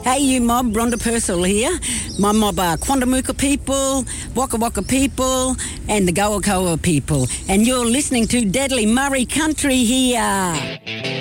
Hey, you mob, Rhonda Purcell here. My mob are Quandamuka people, Waka Waka people, and the Goakoa people. And you're listening to Deadly Murray Country here.